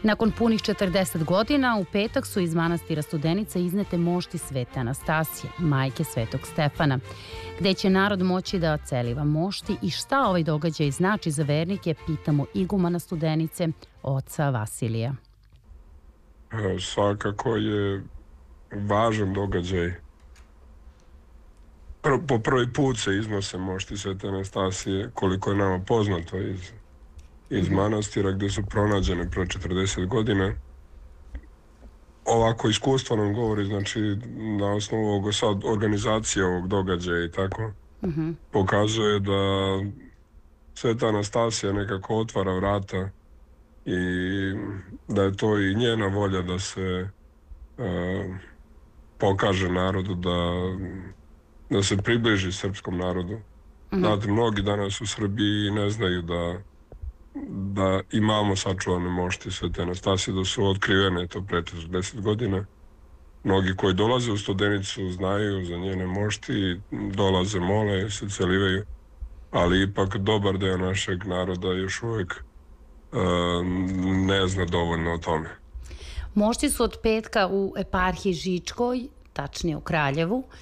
Nakon punih 40 godina, u petak su iz manastira Studenica iznete mošti Svete Anastasije, majke Svetog Stefana, gde će narod moći da celiva mošti i šta ovaj događaj znači za vernike, pitamo igumana Studenice, oca Vasilija. Svakako je važan događaj. Po prvi put se iznose mošti Svete Anastasije, koliko je nama poznato iz manastira gdje su pronađene pre 40 godina. Ovako iskustvo nam govori, znači na osnovu ovog sad organizacije ovog događaja i tako, pokazuje da Sveta Anastasija nekako otvara vrata i da je to i njena volja da se pokaže narodu, da se približi srpskom narodu. Znate, mnogi danas u Srbiji ne znaju da imamo sačuvane mošti Svete Anastasije, da su otkrivene to pre 40 godina. Mnogi koji dolaze u Studenicu znaju za njene mošti, dolaze, mole, se celivaju, ali ipak dobar deo našeg naroda još uvijek ne zna dovoljno o tome. Mošti su od petka u eparhiji Žičkoj, tačnije u Kraljevu,